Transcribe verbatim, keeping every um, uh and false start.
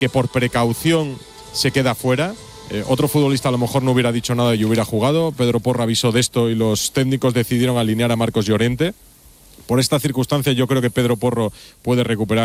que por precaución se queda fuera. Eh, otro futbolista a lo mejor no hubiera dicho nada y hubiera jugado. Pedro Porro avisó de esto y los técnicos decidieron alinear a Marcos Llorente. Por esta circunstancia yo creo que Pedro Porro puede recuperar